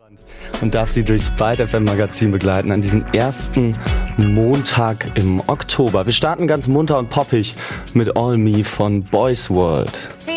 Und darf Sie durchs Byte FM Magazin begleiten an diesem ersten Montag im Oktober. Wir starten ganz munter und poppig mit All Me von Boys World.